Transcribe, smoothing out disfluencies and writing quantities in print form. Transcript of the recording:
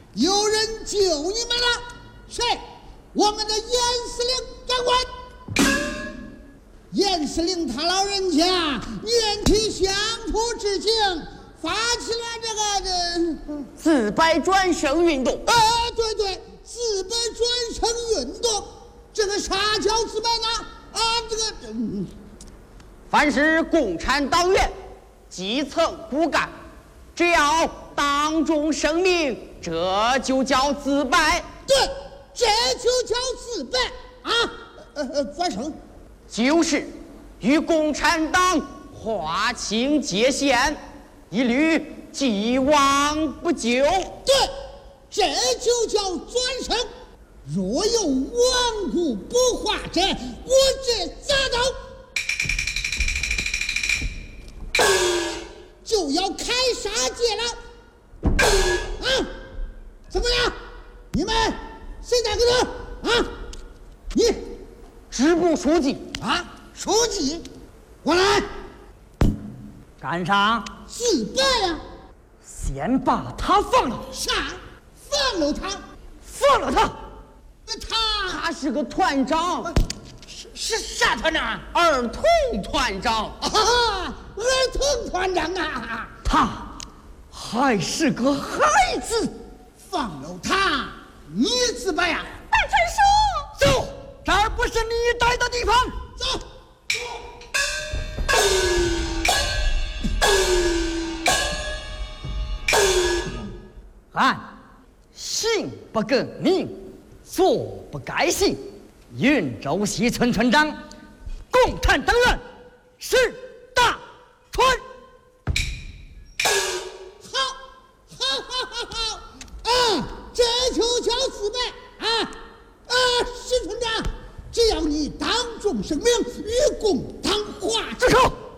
有人救你们了，谁？我们的严司令长官。严司令他老人家年替乡土致敬，发起了这个自白转生运动。 对，自白转生运动。这个啥叫自白呢？ 凡是共产党员基层骨干，只要当众声明，这就叫自白。 对，这就叫自白啊！转生就是与共产党划清界限，一律既往不咎。 对，这就叫转生。若有顽固不化者，我这砸倒，就要开杀戒了。怎么样？你们谁打个头？你支部书记书记，过来。 干啥？ 自白呀！ 先把他放了。 啥？放了他？ 放了他！ 他是个团长。 是啥团长？ 儿童团长。 儿童团长啊！ 他还是个孩子。 放了他，你自白呀！ 大川叔， 走，这儿不是你待的地方。 走。 俺行不更名，坐不改姓，云州西村村长，共产党员石大川。 好，这就叫自白石村长，只要你当众声明，与共党划住手！